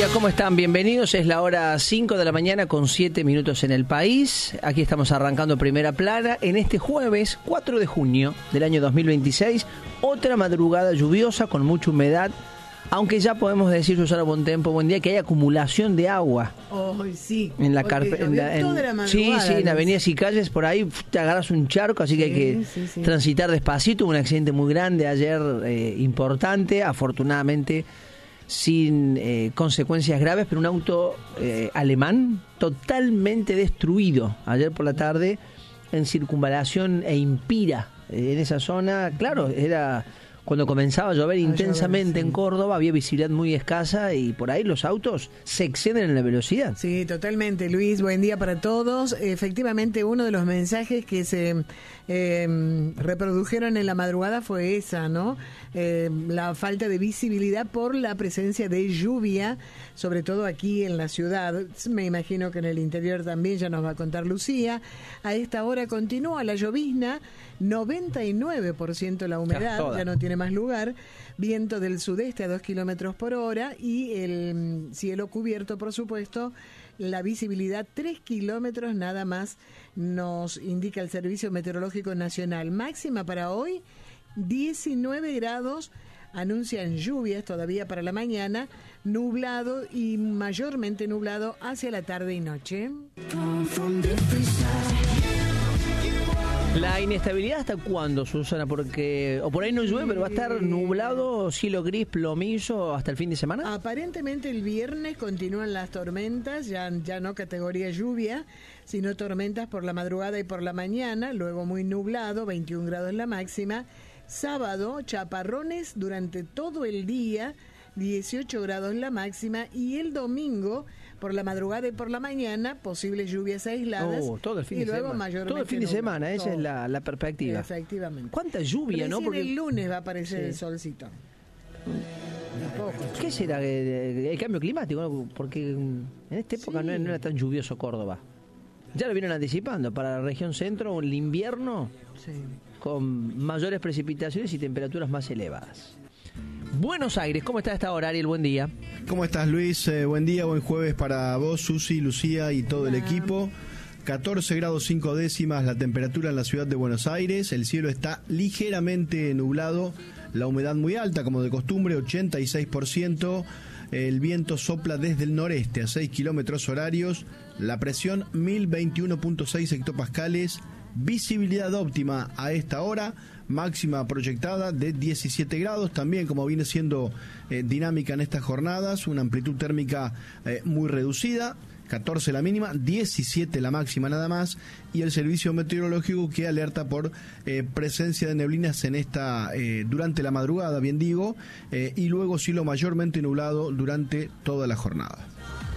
día, ¿cómo están? Bienvenidos, es la hora 5 de la mañana con 7 minutos en el país. Aquí estamos arrancando Primera Plana en este jueves 4 de junio del año 2026. Otra madrugada lluviosa con mucha humedad, aunque ya podemos decir, Susana Bontempo, buen día, que hay acumulación de agua. Oh, sí. En la sí, en avenidas y calles, por ahí te agarras un charco, así que hay que transitar despacito. Un accidente muy grande ayer, importante, afortunadamente sin consecuencias graves, pero un auto alemán totalmente destruido ayer por la tarde en Circunvalación e Impira, en esa zona. Claro, era cuando comenzaba a llover intensamente en Córdoba, había visibilidad muy escasa y por ahí los autos se exceden en la velocidad. Sí, totalmente, Luis, buen día para todos. Efectivamente, uno de los mensajes que se reprodujeron en la madrugada fue esa, ¿no? La falta de visibilidad por la presencia de lluvia, sobre todo aquí en la ciudad. Me imagino que en el interior también, ya nos va a contar Lucía. A esta hora continúa la llovizna, 99% la humedad, ya no tiene más lugar, viento del sudeste a 2 kilómetros por hora y el cielo cubierto, por supuesto. La visibilidad 3 kilómetros nada más nos indica el Servicio Meteorológico Nacional. Máxima para hoy, 19 grados, anuncian lluvias todavía para la mañana, nublado y mayormente nublado hacia la tarde y noche. ¿La inestabilidad hasta cuándo, Susana? Porque o por ahí no llueve, pero va a estar nublado, cielo gris, plomizo hasta el fin de semana. Aparentemente el viernes continúan las tormentas, ya no categoría lluvia, sino tormentas por la madrugada y por la mañana, luego muy nublado, 21 grados la máxima. Sábado, chaparrones durante todo el día, 18 grados la máxima, y el domingo, por la madrugada y por la mañana, posibles lluvias aisladas. Todo el fin de semana. Todo el fin de semana, esa es la perspectiva. Efectivamente. ¿Cuánta lluvia, no? Porque el lunes va a aparecer el solcito. ¿Qué será el cambio climático, no? Porque en esta época no era tan lluvioso Córdoba. Ya lo vienen anticipando para la región centro, el invierno con mayores precipitaciones y temperaturas más elevadas. Buenos Aires, ¿cómo está a esta hora, Ariel? Buen día. ¿Cómo estás, Luis? Buen día, buen jueves para vos, Susi, Lucía y todo el equipo. 14 grados 5 décimas la temperatura en la ciudad de Buenos Aires. El cielo está ligeramente nublado, la humedad muy alta, como de costumbre, 86%. El viento sopla desde el noreste a 6 kilómetros horarios. La presión 1021.6 hectopascales. Visibilidad óptima a esta hora, máxima proyectada de 17 grados, también como viene siendo dinámica en estas jornadas, una amplitud térmica muy reducida, 14 la mínima, 17 la máxima nada más, y el servicio meteorológico que alerta por presencia de neblinas en esta durante la madrugada, bien digo, y luego cielo mayormente nublado durante toda la jornada.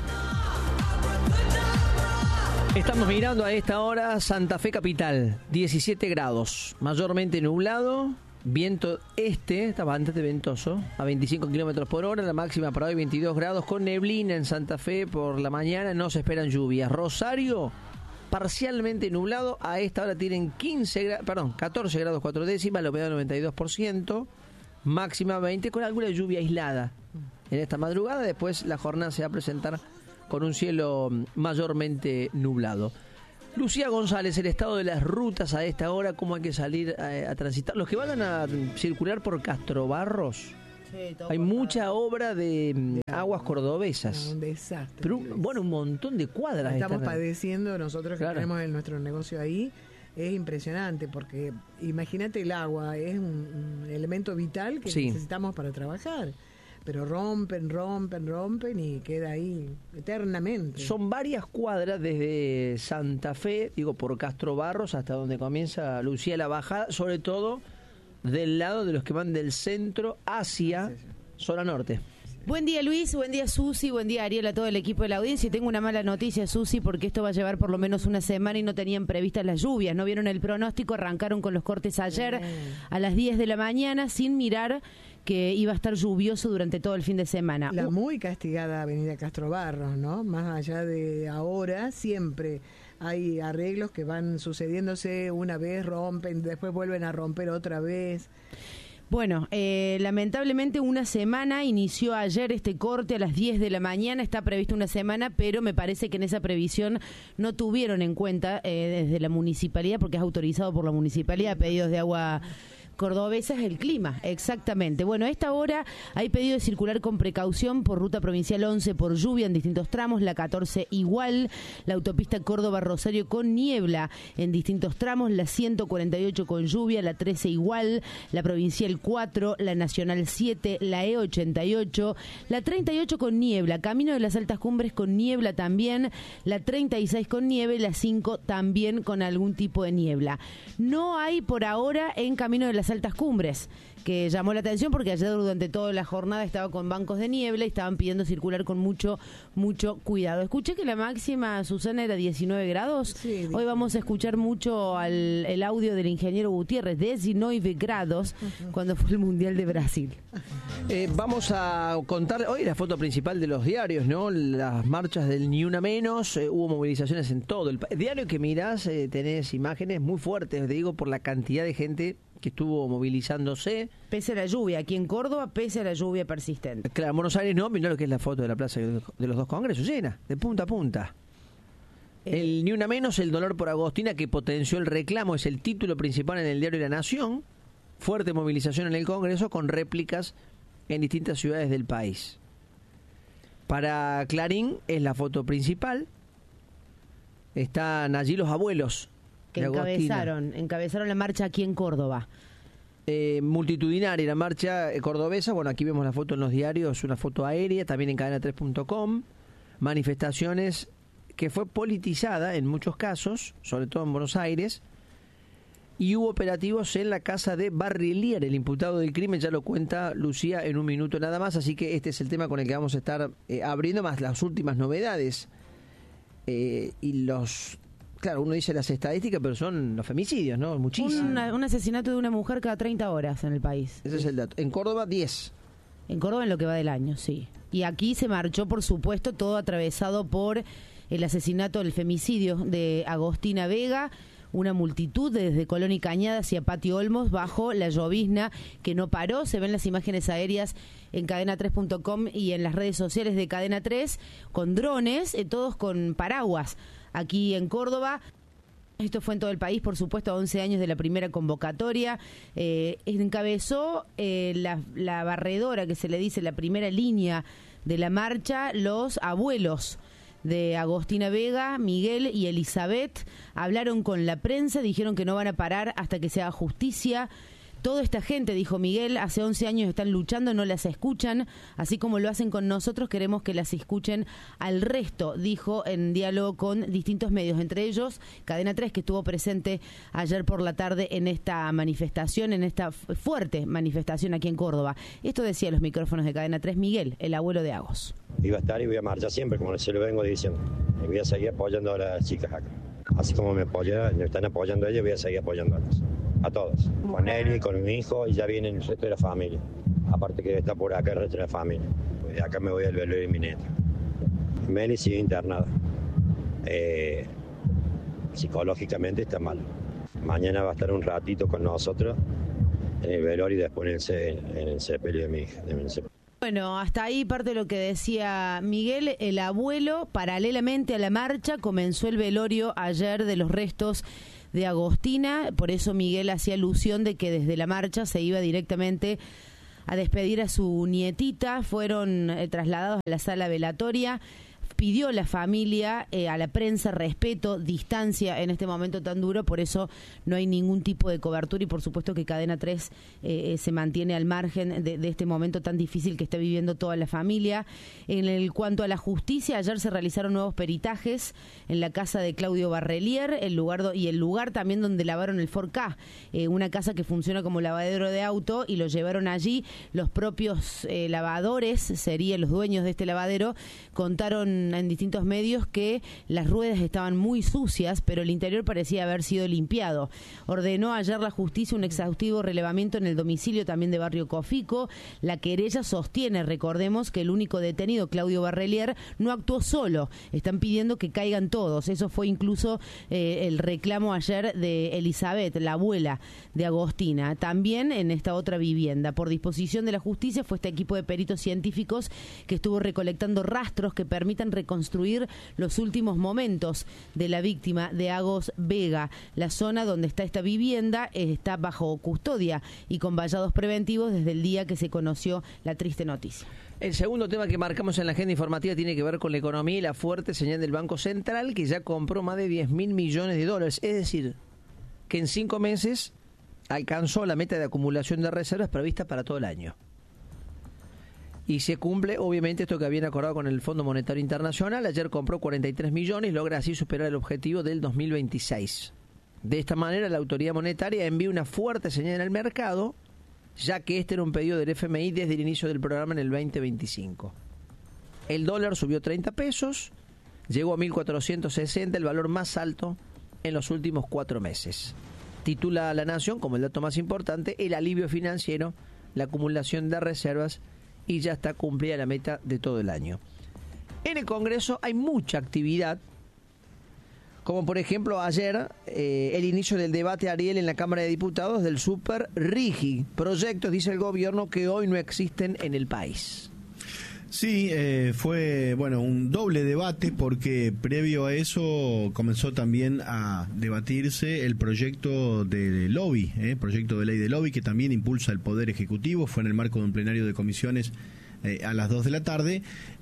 Estamos mirando a esta hora Santa Fe capital, 17 grados, mayormente nublado, viento está bastante ventoso, a 25 kilómetros por hora, la máxima para hoy 22 grados, con neblina en Santa Fe por la mañana, no se esperan lluvias. Rosario, parcialmente nublado, a esta hora tienen 14 grados 4 décimas, la humedad 92%, máxima 20, con alguna lluvia aislada en esta madrugada. Después la jornada se va a presentar con un cielo mayormente nublado. Lucía González, el estado de las rutas a esta hora, cómo hay que salir a transitar. Los que vayan a circular por Castrobarros, hay mucha obra de aguas cordobesas. Un desastre. Pero un montón de cuadras. Estamos padeciendo nosotros que tenemos nuestro negocio ahí. Es impresionante porque imagínate, el agua es un elemento vital que necesitamos para trabajar. Pero rompen y queda ahí eternamente. Son varias cuadras desde Santa Fe, por Castrobarros hasta donde comienza Lucía la bajada, sobre todo del lado de los que van del centro hacia zona norte. Buen día, Luis, buen día, Susi, buen día, Ariel, a todo el equipo de la audiencia. Y tengo una mala noticia, Susi, porque esto va a llevar por lo menos una semana y no tenían previstas las lluvias. No vieron el pronóstico, arrancaron con los cortes ayer a las 10 de la mañana sin mirar que iba a estar lluvioso durante todo el fin de semana. La muy castigada avenida Castrobarros, ¿no? Más allá de ahora, siempre hay arreglos que van sucediéndose, una vez rompen, después vuelven a romper otra vez. Bueno, lamentablemente una semana, inició ayer este corte a las 10 de la mañana, está previsto una semana, pero me parece que en esa previsión no tuvieron en cuenta desde la municipalidad, porque es autorizado por la municipalidad, pedidos de agua cordobesa, es el clima, exactamente. Bueno, a esta hora hay pedido de circular con precaución por ruta provincial 11 por lluvia en distintos tramos, la 14 igual, la autopista Córdoba-Rosario con niebla en distintos tramos, la 148 con lluvia, la 13 igual, la provincial 4, la nacional 7, la E88, la 38 con niebla, camino de las altas cumbres con niebla también, la 36 con nieve, la 5 también con algún tipo de niebla. No hay por ahora en camino de las altas cumbres, que llamó la atención porque ayer durante toda la jornada estaba con bancos de niebla y estaban pidiendo circular con mucho cuidado. Escuché que la máxima, Susana, era 19 grados. Sí, hoy vamos a escuchar mucho el audio del ingeniero Gutiérrez, 19 grados, cuando fue el Mundial de Brasil. Vamos a contar hoy la foto principal de los diarios, ¿no? Las marchas del Ni Una Menos, hubo movilizaciones en todo el país. Diario que mirás, tenés imágenes muy fuertes, te digo, por la cantidad de gente que estuvo movilizándose. Pese a la lluvia, aquí en Córdoba, pese a la lluvia persistente. Claro, en Buenos Aires no, mirá lo que es la foto de la plaza de los dos congresos, llena, de punta a punta. El Ni Una Menos, el dolor por Agostina, que potenció el reclamo, es el título principal en el diario La Nación. Fuerte movilización en el Congreso con réplicas en distintas ciudades del país. Para Clarín es la foto principal. Están allí los abuelos que encabezaron la marcha aquí en Córdoba. Multitudinaria la marcha cordobesa. Bueno, aquí vemos la foto en los diarios, una foto aérea, también en cadena3.com. Manifestaciones que fue politizada en muchos casos, sobre todo en Buenos Aires, y hubo operativos en la casa de Barrelier, el imputado del crimen, ya lo cuenta Lucía en un minuto nada más, así que este es el tema con el que vamos a estar abriendo, más las últimas novedades. Y los... Claro, uno dice las estadísticas, pero son los femicidios, ¿no? Muchísimo. Un asesinato de una mujer cada 30 horas en el país. Ese es el dato. En Córdoba, 10. En Córdoba en lo que va del año, sí. Y aquí se marchó, por supuesto, todo atravesado por el asesinato, el femicidio de Agostina Vega. Una multitud desde Colón y Cañada hacia Patio Olmos bajo la llovizna que no paró. Se ven las imágenes aéreas en cadena3.com y en las redes sociales de Cadena 3 con drones, todos con paraguas. Aquí en Córdoba, esto fue en todo el país, por supuesto, a 11 años de la primera convocatoria, encabezó la barredora, que se le dice la primera línea de la marcha, los abuelos de Agostina Vega, Miguel y Elizabeth, hablaron con la prensa, dijeron que no van a parar hasta que se haga justicia. Toda esta gente, dijo Miguel, hace 11 años están luchando, no las escuchan, así como lo hacen con nosotros, queremos que las escuchen al resto, dijo en diálogo con distintos medios, entre ellos Cadena 3, que estuvo presente ayer por la tarde en esta manifestación, en esta fuerte manifestación aquí en Córdoba. Esto decía los micrófonos de Cadena 3 Miguel, el abuelo de Agos. Iba a estar y voy a marchar siempre, como se lo vengo diciendo, y voy a seguir apoyando a las chicas acá. Así como me están apoyando a ellos, voy a seguir apoyándolas. A todos. Con él, con mi hijo, y ya viene el resto de la familia. Aparte que está por acá el resto de la familia. De acá me voy al velorio de mi nieta. Meli sigue internada. Psicológicamente está mal. Mañana va a estar un ratito con nosotros en el velorio y después en el sepelio de mi hija. Bueno, hasta ahí parte de lo que decía Miguel. El abuelo, paralelamente a la marcha, comenzó el velorio ayer de los restos de Agostina, por eso Miguel hacía alusión de que desde la marcha se iba directamente a despedir a su nietita. Fueron trasladados a la sala velatoria. Pidió la familia a la prensa respeto, distancia en este momento tan duro, por eso no hay ningún tipo de cobertura y por supuesto que Cadena 3 se mantiene al margen de este momento tan difícil que está viviendo toda la familia. En cuanto a la justicia, ayer se realizaron nuevos peritajes en la casa de Claudio Barrelier, el lugar también donde lavaron el Ford Ka, una casa que funciona como lavadero de auto, y lo llevaron allí. Los propios lavadores, serían los dueños de este lavadero, contaron decían en distintos medios que las ruedas estaban muy sucias, pero el interior parecía haber sido limpiado. Ordenó ayer la justicia un exhaustivo relevamiento en el domicilio también de Barrio Cofico. La querella sostiene, recordemos, que el único detenido, Claudio Barrelier, no actuó solo. Están pidiendo que caigan todos. Eso fue incluso el reclamo ayer de Elizabeth, la abuela de Agostina. También en esta otra vivienda, por disposición de la justicia, fue este equipo de peritos científicos que estuvo recolectando rastros que permitan reconstruir los últimos momentos de la víctima de Agos Vega. La zona donde está esta vivienda está bajo custodia y con vallados preventivos desde el día que se conoció la triste noticia. El segundo tema que marcamos en la agenda informativa tiene que ver con la economía y la fuerte señal del Banco Central, que ya compró más de 10.000 millones de dólares. Es decir, que en 5 meses alcanzó la meta de acumulación de reservas prevista para todo el año. Y se cumple, obviamente, esto que habían acordado con el Fondo Monetario Internacional. Ayer compró 43 millones y logra así superar el objetivo del 2026. De esta manera, la autoridad monetaria envía una fuerte señal al mercado, ya que este era un pedido del FMI desde el inicio del programa en el 2025. El dólar subió 30 pesos, llegó a 1.460, el valor más alto en los últimos 4 meses. Titula La Nación como el dato más importante: el alivio financiero, la acumulación de reservas, y ya está cumplida la meta de todo el año. En el Congreso hay mucha actividad, como por ejemplo ayer el inicio del debate, Ariel, en la Cámara de Diputados del Super RIGI, proyectos, dice el gobierno, que hoy no existen en el país. Sí, fue un doble debate, porque previo a eso comenzó también a debatirse el proyecto de lobby, proyecto de ley de lobby que también impulsa el Poder Ejecutivo. Fue en el marco de un plenario de comisiones a las 2 de la tarde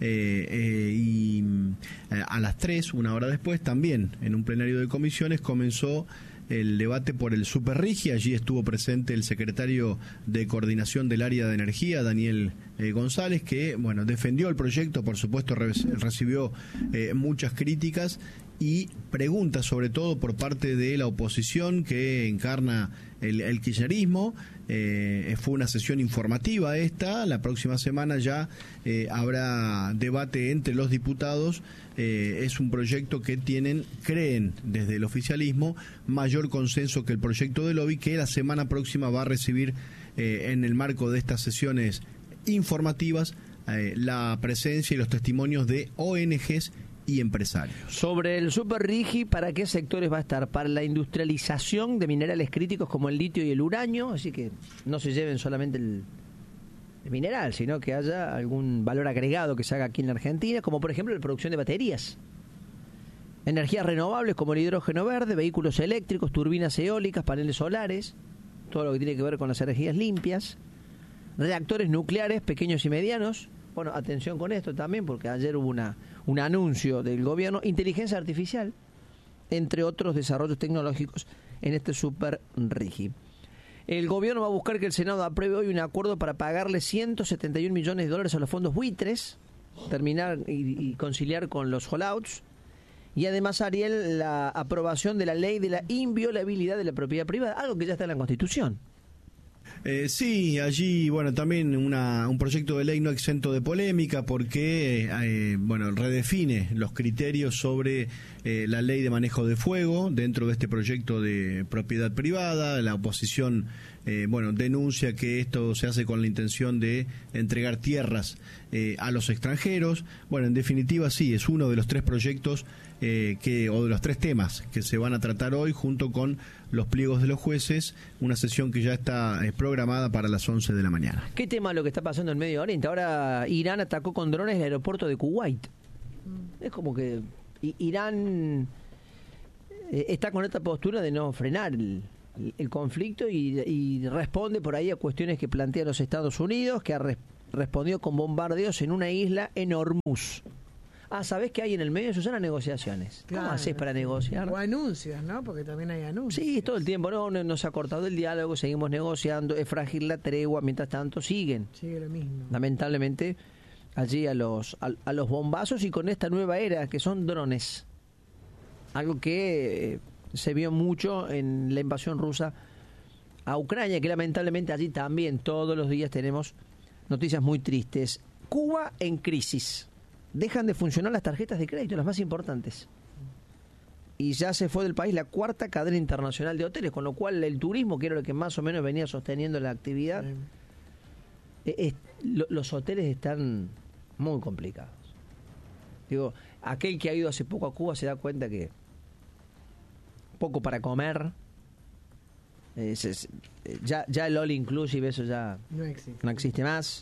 y a las 3, una hora después, también en un plenario de comisiones comenzó el debate por el Super RIGI. Allí estuvo presente el secretario de Coordinación del Área de Energía, Daniel González, que defendió el proyecto. Por supuesto recibió muchas críticas y preguntas, sobre todo por parte de la oposición que encarna el kirchnerismo. Fue una sesión informativa esta. La próxima semana ya habrá debate entre los diputados. Es un proyecto que creen desde el oficialismo mayor consenso que el proyecto de lobby, que la semana próxima va a recibir en el marco de estas sesiones informativas la presencia y los testimonios de ONGs y empresarios. Sobre el Super RIGI, ¿para qué sectores va a estar? Para la industrialización de minerales críticos como el litio y el uranio, así que no se lleven solamente el mineral, sino que haya algún valor agregado que se haga aquí en la Argentina, como por ejemplo la producción de baterías. Energías renovables como el hidrógeno verde, vehículos eléctricos, turbinas eólicas, paneles solares, todo lo que tiene que ver con las energías limpias, reactores nucleares pequeños y medianos. Bueno, atención con esto también, porque ayer hubo un anuncio del gobierno, inteligencia artificial, entre otros desarrollos tecnológicos en este Super RIGI. El gobierno va a buscar que el Senado apruebe hoy un acuerdo para pagarle 171 millones de dólares a los fondos buitres, terminar y conciliar con los holdouts, y además, Ariel, la aprobación de la ley de la inviolabilidad de la propiedad privada, algo que ya está en la Constitución. Sí, allí, también un proyecto de ley no exento de polémica, porque, redefine los criterios sobre la ley de manejo de fuego dentro de este proyecto de propiedad privada. La oposición, denuncia que esto se hace con la intención de entregar tierras a los extranjeros. En definitiva, sí, es uno de los 3 proyectos o de los 3 temas que se van a tratar hoy, junto con los pliegos de los jueces, una sesión que ya está programada para las 11 de la mañana. ¿Qué tema lo que está pasando en Medio Oriente? Ahora Irán atacó con drones el aeropuerto de Kuwait. Es como que Irán está con esta postura de no frenar el conflicto y responde por ahí a cuestiones que plantean los Estados Unidos, que ha respondido con bombardeos en una isla en Hormuz. ¿Sabés qué hay en el medio? Susana, negociaciones. Claro, ¿cómo hacés para negociar? O anuncios, ¿no? Porque también hay anuncios. Sí, todo el tiempo. No se ha cortado el diálogo, seguimos negociando, es frágil la tregua, mientras tanto siguen. Sigue lo mismo. Lamentablemente, allí a los bombazos, y con esta nueva era, que son drones. Algo que se vio mucho en la invasión rusa a Ucrania, que lamentablemente allí también todos los días tenemos noticias muy tristes. Cuba en crisis. dejan de funcionar las tarjetas de crédito, las más importantes. Y ya se fue del país la 4ª cadena internacional de hoteles, con lo cual el turismo, que era lo que más o menos venía sosteniendo la actividad, los hoteles están muy complicados. Digo, aquel que ha ido hace poco a Cuba se da cuenta que poco para comer, ya el all inclusive, eso ya no existe más.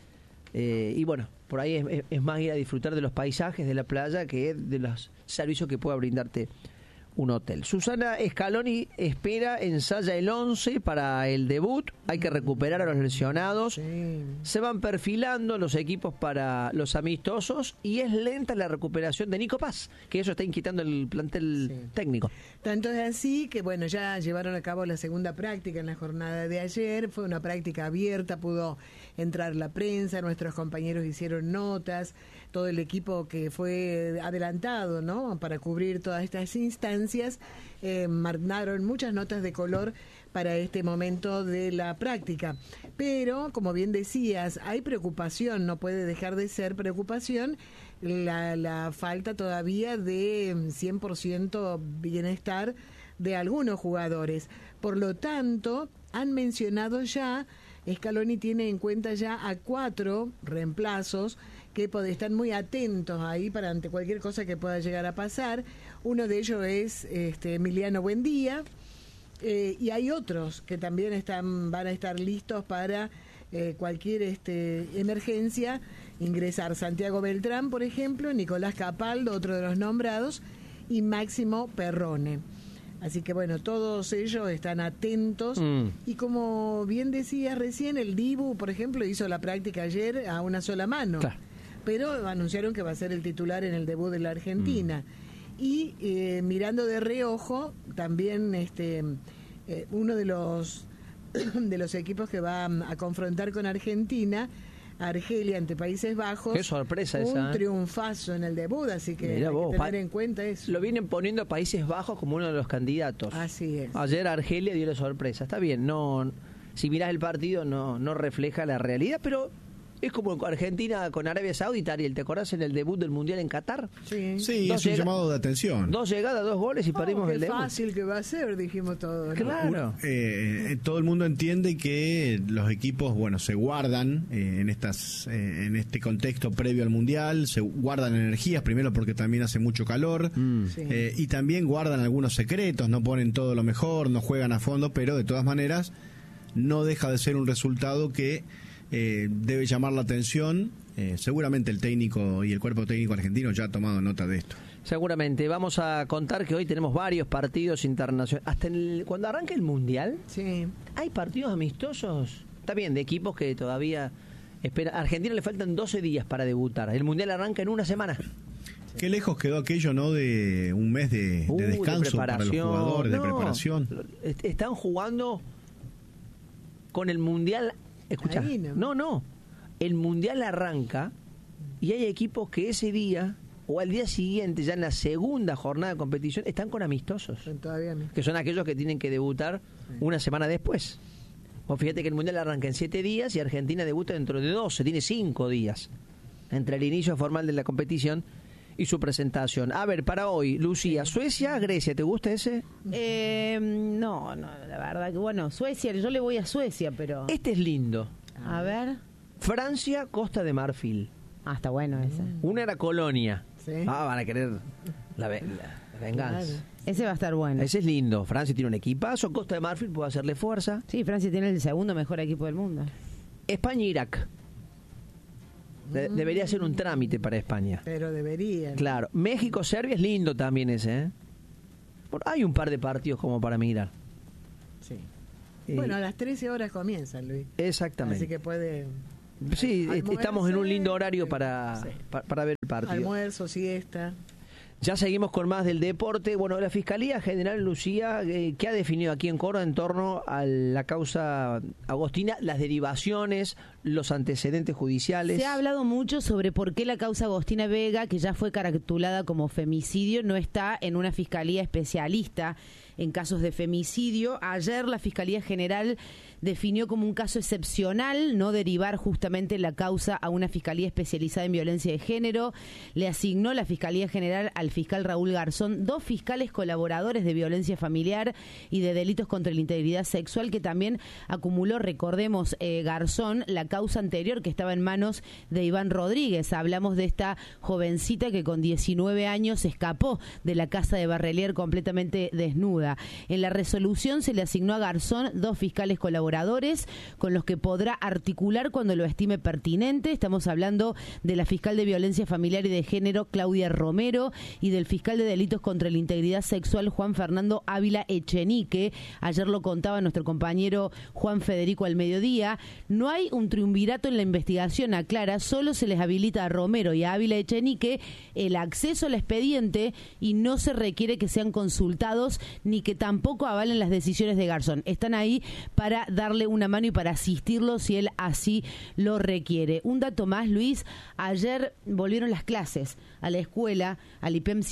Y bueno, por ahí es más ir a disfrutar de los paisajes de la playa que de los servicios que pueda brindarte un hotel. Susana Scaloni espera, ensaya el 11 para el debut. Hay que recuperar a los lesionados. Sí. Se van perfilando los equipos para los amistosos y es lenta la recuperación de Nico Paz, que eso está inquietando el plantel técnico. Tanto es así que, bueno, ya llevaron a cabo la segunda práctica en la jornada de ayer. Fue una práctica abierta, pudo entrar la prensa, nuestros compañeros hicieron notas, todo el equipo que fue adelantado, ¿no?, para cubrir todas estas instancias, mandaron muchas notas de color para este momento de la práctica. Pero, como bien decías, hay preocupación, no puede dejar de ser preocupación la falta todavía de 100% bienestar de algunos jugadores. Por lo tanto, han mencionado ya, Scaloni tiene en cuenta ya a 4 reemplazos que están muy atentos ahí para ante cualquier cosa que pueda llegar a pasar. Uno de ellos es Emiliano Buendía, y hay otros que también van a estar listos para cualquier emergencia ingresar. Santiago Beltrán, por ejemplo, Nicolás Capaldo, otro de los nombrados, y Máximo Perrone. Así que bueno, todos ellos están atentos. Y como bien decías recién, el Dibu, por ejemplo, hizo la práctica ayer a una sola mano. Claro. Pero anunciaron que va a ser el titular en el debut de la Argentina. Y mirando de reojo, también uno de los equipos que va a confrontar con Argentina, Argelia ante Países Bajos. Qué sorpresa esa. Un triunfazo en el debut, así que hay que tener en cuenta eso. Lo vienen poniendo a Países Bajos como uno de los candidatos. Así es. Ayer Argelia dio la sorpresa. Está bien, si mirás el partido no refleja la realidad, pero es como Argentina con Arabia Saudita, Ariel. ¿Te acordás en el debut del Mundial en Qatar? Sí, es un llamado de atención. 2 llegadas, 2 goles y perdimos el debut. Qué fácil que va a ser, dijimos todos. Claro. Todo el mundo entiende que los equipos, se guardan en este contexto previo al Mundial, se guardan energías, primero porque también hace mucho calor, y también guardan algunos secretos, no ponen todo lo mejor, no juegan a fondo, pero de todas maneras no deja de ser un resultado que debe llamar la atención. Seguramente el técnico y el cuerpo técnico argentino ya ha tomado nota de esto. Seguramente. Vamos a contar que hoy tenemos varios partidos internacionales. Hasta cuando arranque el Mundial, hay partidos amistosos. Está bien, de equipos que todavía esperan. A Argentina le faltan 12 días para debutar. El Mundial arranca en una semana. Qué lejos quedó aquello, ¿no?, de un mes de descanso para los jugadores, de preparación. Están jugando con el Mundial. Escuchá, no. El Mundial arranca y hay equipos que ese día o al día siguiente, ya en la segunda jornada de competición, están con amistosos. Que son aquellos que tienen que debutar una semana después. Vos fíjate que el Mundial arranca en 7 días y Argentina debuta dentro de 12, tiene 5 días entre el inicio formal de la competición y su presentación. A ver, para hoy, Lucía, Suecia, Grecia, ¿te gusta ese? No, la verdad que Suecia, yo le voy a Suecia, pero... Este es lindo. A ver. Francia, Costa de Marfil. Está bueno ese. Una era Colonia. Van a querer la venganza. Claro. Ese va a estar bueno. Ese es lindo. Francia tiene un equipazo, Costa de Marfil puede hacerle fuerza. Sí, Francia tiene el segundo mejor equipo del mundo. España-Irak. Debería ser un trámite para España. Pero debería. Claro. México-Serbia es lindo también ese, Hay un par de partidos como para mirar. Sí. Bueno, a las 13 horas comienzan, Luis. Exactamente. Así que puede... Sí, estamos en un lindo horario para ver el partido. Almuerzo, siesta. Ya seguimos con más del deporte. Bueno, la Fiscalía General, Lucía, ¿qué ha definido aquí en Córdoba en torno a la causa agostina? Las derivaciones, los antecedentes judiciales. Se ha hablado mucho sobre por qué la causa Agostina Vega, que ya fue caratulada como femicidio, no está en una fiscalía especialista en casos de femicidio. Ayer la Fiscalía General definió como un caso excepcional no derivar justamente la causa a una fiscalía especializada en violencia de género. Le asignó la Fiscalía General al fiscal Raúl Garzón 2 fiscales colaboradores de violencia familiar y de delitos contra la integridad sexual, que también acumuló, recordemos, Garzón, la causa anterior que estaba en manos de Iván Rodríguez. Hablamos de esta jovencita que con 19 años escapó de la casa de Barrelier completamente desnuda. En la resolución se le asignó a Garzón 2 fiscales colaboradores con los que podrá articular cuando lo estime pertinente. Estamos hablando de la fiscal de violencia familiar y de género, Claudia Romero, y del fiscal de delitos contra la integridad sexual, Juan Fernando Ávila Echenique. Ayer lo contaba nuestro compañero Juan Federico al mediodía. No hay un triunvirato en la investigación, aclara, solo se les habilita a Romero y a Ávila Echenique el acceso al expediente y no se requiere que sean consultados ni que tampoco avalen las decisiones de Garzón. Están ahí para darle una mano y para asistirlo si él así lo requiere. Un dato más, Luis, ayer volvieron las clases a la escuela, al IPEM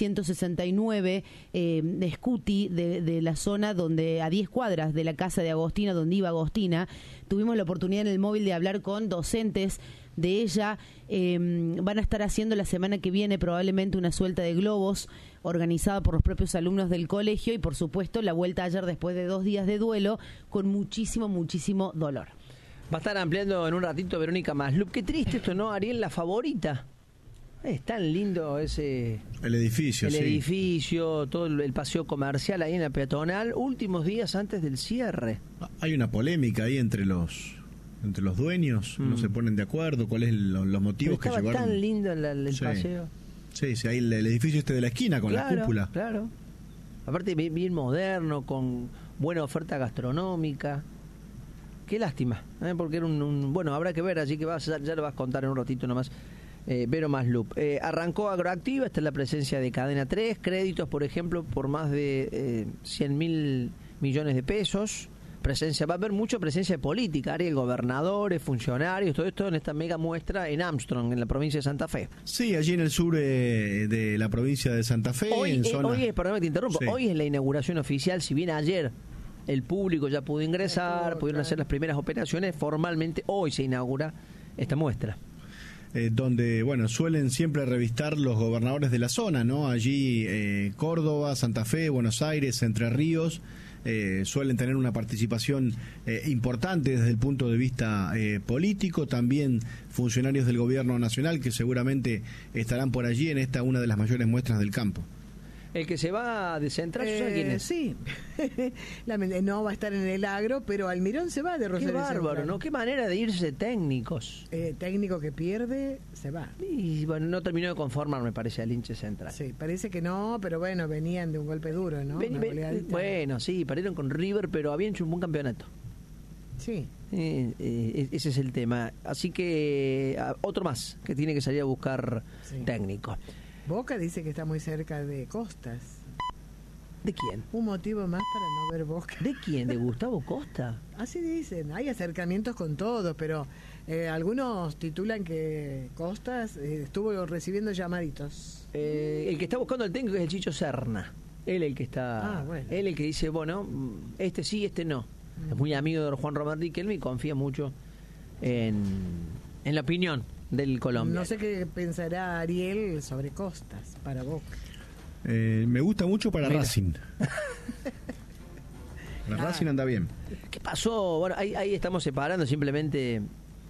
169 de Scuti, de la zona donde a 10 cuadras de la casa de Agostina, donde iba Agostina. Tuvimos la oportunidad en el móvil de hablar con docentes de ella. Van a estar haciendo la semana que viene probablemente una suelta de globos organizada por los propios alumnos del colegio y por supuesto la vuelta ayer después de 2 días de duelo con muchísimo dolor. Va a estar ampliando en un ratito Verónica Maslup. Qué triste esto, ¿no, Ariel? La favorita. Es tan lindo ese... El edificio, el edificio, todo el paseo comercial ahí en la peatonal, últimos días antes del cierre. Hay una polémica ahí entre los dueños, no se ponen de acuerdo, cuáles los motivos que llevaron. Estaba tan lindo el paseo. Sí, ahí el edificio de la esquina con la cúpula. Claro. Aparte bien moderno, con buena oferta gastronómica. Qué lástima, porque era bueno, habrá que ver, así que ya lo vas a contar en un ratito nomás. Vero Maslup. Arrancó Agroactiva, está en la presencia de Cadena 3, créditos, por ejemplo, por más de 100.000 millones de pesos. Va a haber mucha presencia de política, Ariel, gobernadores, funcionarios, todo esto en esta mega muestra en Armstrong, en la provincia de Santa Fe. Sí, allí en el sur de la provincia de Santa Fe. Hoy, perdón que te interrumpo, sí. Hoy es la inauguración oficial, si bien ayer el público ya pudo ingresar, pudieron hacer las primeras operaciones, formalmente hoy se inaugura esta muestra. Donde, suelen siempre revistar los gobernadores de la zona, ¿no? Allí Córdoba, Santa Fe, Buenos Aires, Entre Ríos, suelen tener una participación importante desde el punto de vista político, también funcionarios del gobierno nacional que seguramente estarán por allí en esta una de las mayores muestras del campo. El que se va de Central, ¿sabes quién es? Sí, no va a estar en el agro, pero Almirón se va de Rosario. Qué bárbaro, ¿no? Qué manera de irse técnicos. Técnico que pierde, se va. Y no terminó de conformar, me parece, al hinche Central. Sí, parece que no, pero venían de un golpe duro, ¿no? Sí, perdieron con River, pero habían hecho un buen campeonato. Sí. Ese es el tema. Así que otro más que tiene que salir a buscar técnico. Boca dice que está muy cerca de Costas. ¿De quién? Un motivo más para no ver Boca. ¿De quién? ¿De Gustavo Costa? Así dicen. Hay acercamientos con todos, pero algunos titulan que Costas estuvo recibiendo llamaditos. El que está buscando el técnico es el Chicho Serna. Él el que está... Él el que dice, este sí, este no. Es muy amigo de Juan Román Riquelme y confía mucho en la opinión del Colombia. No sé qué pensará Ariel sobre Costas para Boca. Me gusta mucho para Racing. Racing anda bien. ¿Qué pasó? Ahí estamos separando simplemente.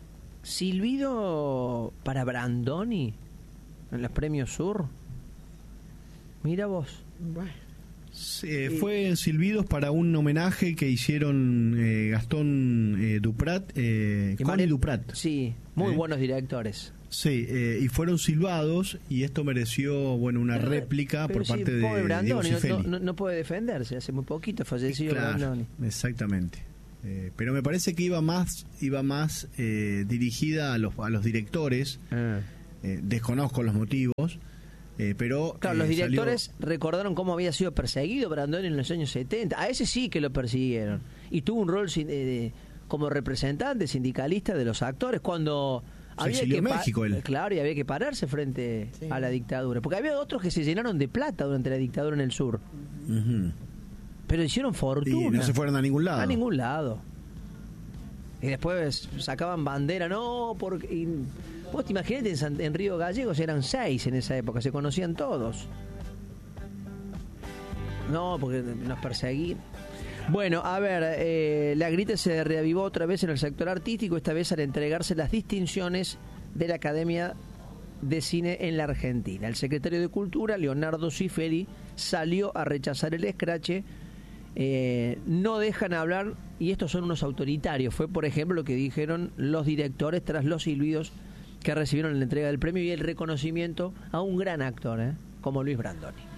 Silbido para Brandoni en los Premios Sur. Mira vos. Fue en silbidos para un homenaje que hicieron Gastón Duprat, Connie Duprat. Sí, muy buenos directores. Sí, y fueron silbados y esto mereció una réplica por parte de Brandoni, Diego Cifelli. No puede defenderse, hace muy poquito falleció Brandoni. Exactamente. Pero me parece que iba más dirigida a los directores. Desconozco los motivos. Pero claro, los directores recordaron cómo había sido perseguido Brandoni en los años 70. A ese sí que lo persiguieron. Y tuvo un rol como representante sindicalista de los actores cuando había que México, claro, y había que pararse frente a la dictadura, porque había otros que se llenaron de plata durante la dictadura en el sur. Pero hicieron fortuna. Y no se fueron a ningún lado. A ningún lado. Y después sacaban bandera, no, porque vos te imaginás, en Río Gallegos eran 6 en esa época, se conocían todos. No, porque nos perseguían. Bueno, a ver, la grita se reavivó otra vez en el sector artístico, esta vez al entregarse las distinciones de la Academia de Cine en la Argentina. El secretario de Cultura, Leonardo Ciferi, salió a rechazar el escrache. No dejan hablar, y estos son unos autoritarios. Fue, por ejemplo, lo que dijeron los directores tras los silbidos que recibieron en la entrega del premio y el reconocimiento a un gran actor, como Luis Brandoni.